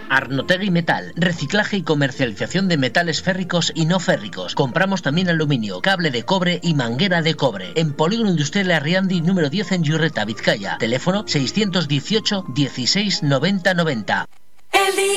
Arnotegui Metal, reciclaje y comercialización de metales férricos y no férricos. Compramos también aluminio, cable de cobre y manguera de cobre. En Polígono Industrial Arriandi número 10 en Yurreta, Vizcaya. Teléfono 618 16 90 90.